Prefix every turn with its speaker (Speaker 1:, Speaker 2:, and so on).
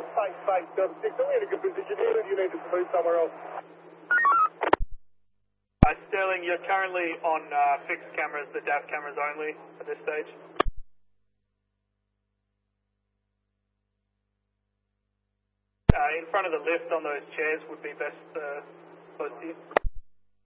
Speaker 1: Thanks, 76. Are we in a good position here, or do you need us to move somewhere else?
Speaker 2: Sterling, you're currently on fixed cameras, the DAF cameras only at this stage. In front of the lift on those chairs would be best close to you.